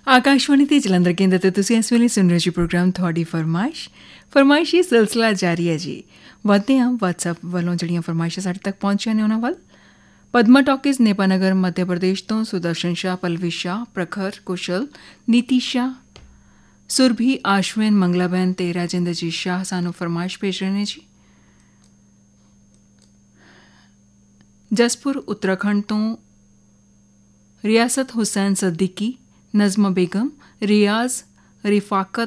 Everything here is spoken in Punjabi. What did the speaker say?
ਆਕਾਸ਼ਵਾਣੀ ਤੇ ਜਲੰਧਰ ਕੇਂਦਰ ਤੇ ਤੁਸੀਂ ਇਸ ਵੇਲੇ ਸੁਣ ਰਹੇ ਜੀ ਪ੍ਰੋਗਰਾਮ ਤੁਹਾਡੀ ਫਰਮਾਇਸ਼ ਇਹ ਸਿਲਸਿਲਾ ਜਾਰੀ ਹੈ ਜੀ। ਵਧਦੇ ਹਾਂ WhatsApp ਵੱਲੋਂ ਜਿਹੜੀਆਂ ਫਰਮਾਇਸ਼ਾਂ ਸਾਡੇ ਤੱਕ ਪਹੁੰਚੀਆਂ ਨੇ ਉਹਨਾਂ ਵੱਲ। ਪਦਮਾ ਟਾਕੀਜ਼ ਨੇਪਾਨਗਰ ਮੱਧ ਪ੍ਰਦੇਸ਼ ਤੋਂ ਸੁਦਰਸ਼ਨ ਸ਼ਾਹ, ਪਲਵੀ ਸ਼ਾਹ, ਪ੍ਰਖਰ, ਕੁਸ਼ਲ, ਨੀਤੀ ਸ਼ਾਹ, ਸੁਰਭੀ, ਆਸ਼ਵਿਨ, ਮੰਗਲਾਬੈਨ ਤੇ ਰਾਜਿੰਦਰਜੀਤ ਸ਼ਾਹ ਸਾਨੂੰ ਫਰਮਾਇਸ਼ ਭੇਜ ਰਹੇ ਨੇ ਜੀ। ਜਸਪੁਰ ਉੱਤਰਾਖੰਡ ਤੋਂ ਰਿਆਸਤ ਹੁਸੈਨ ਸਦੀਕੀ, ਨਜ਼ਮਾ ਬੇਗਮ, ਰਿਆਜ਼, ਰਿਫਾਕਤ